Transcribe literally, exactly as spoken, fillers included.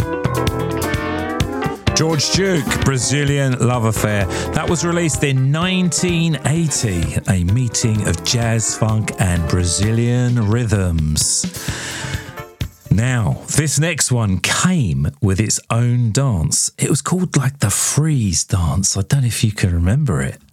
George Duke, Brazilian Love Affair. That was released in nineteen eighty, a meeting of jazz, funk and Brazilian rhythms. Now, this next one came with its own dance. It was called like the Freeze dance. I don't know if you can remember it.